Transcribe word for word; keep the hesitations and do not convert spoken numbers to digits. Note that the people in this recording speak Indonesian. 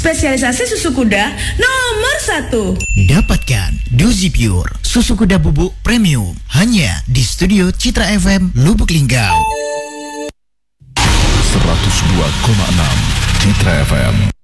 spesialisasi susu kuda nomor satu. Dapatkan Dozi Pure, susu kuda bubuk premium, hanya di Studio Citra F M Lubuk Linggau. seratus dua koma enam Citra F M.